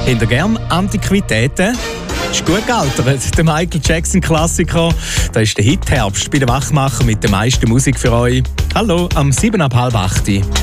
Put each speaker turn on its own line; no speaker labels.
Habt ihr gern Antiquitäten? Ist gut gealtert. Der Michael Jackson-Klassiker. Da ist der Hit Herbst bei den Wachmacher mit der meisten Musik für euch. Hallo, am 7 ab halb 8.